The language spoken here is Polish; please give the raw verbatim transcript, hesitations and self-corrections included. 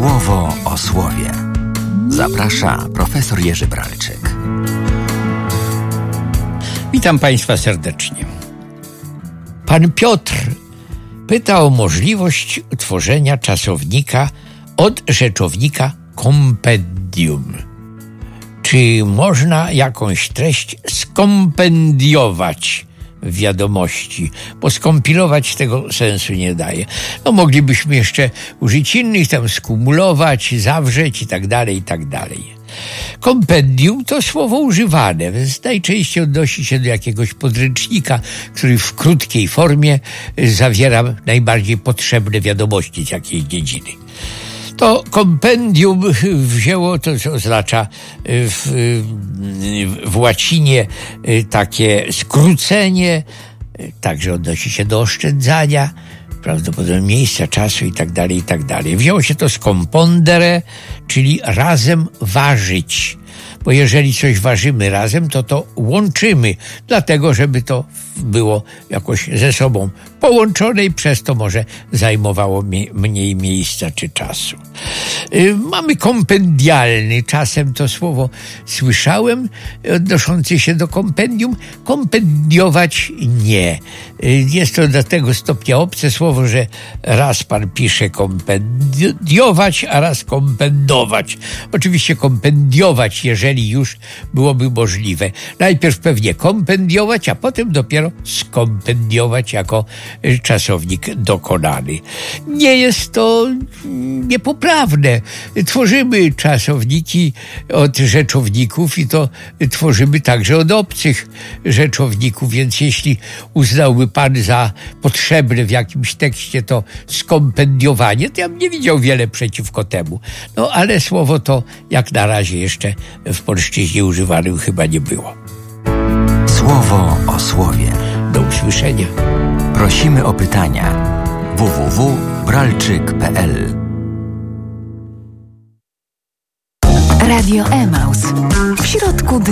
Słowo o słowie. Zaprasza profesor Jerzy Bralczyk. Witam Państwa serdecznie. Pan Piotr pyta o możliwość utworzenia czasownika od rzeczownika kompendium. Czy można jakąś treść skompendiować w wiadomości, bo skompilować tego sensu nie daje. No moglibyśmy jeszcze użyć innych, tam skumulować, zawrzeć i tak dalej, i tak dalej. Kompendium to słowo używane, więc najczęściej odnosi się do jakiegoś podręcznika, który w krótkiej formie zawiera najbardziej potrzebne wiadomości z jakiejś dziedziny. To kompendium wzięło to, co oznacza w, w łacinie takie skrócenie, także odnosi się do oszczędzania, prawdopodobnie miejsca, czasu i tak dalej, i tak dalej. Wzięło się to z compondere, czyli razem ważyć. Bo jeżeli coś ważymy razem, to to łączymy, dlatego żeby to było jakoś ze sobą połączone i przez to może zajmowało mniej miejsca czy czasu. Yy, mamy kompendialny, czasem to słowo słyszałem, odnoszące się do kompendium. Kompendiować nie. Yy, jest to do tego stopnia obce słowo, że raz pan pisze kompendiować, a raz kompendować. Oczywiście kompendiować, jeżeli już byłoby możliwe. Najpierw pewnie kompendiować, a potem dopiero skompendiować jako czasownik dokonany. Nie jest to niepoprawne. Tworzymy czasowniki od rzeczowników i to tworzymy także od obcych rzeczowników, więc jeśli uznałby pan za potrzebne w jakimś tekście to skompendiowanie, to ja bym nie widział wiele przeciwko temu. No ale słowo to jak na razie jeszcze w polszczyźnie używanym chyba nie było. Słowo o słowie. Do usłyszenia. Prosimy o pytania. w w w kropka bralczyk kropka p l Radio Emaus. W środku dnia.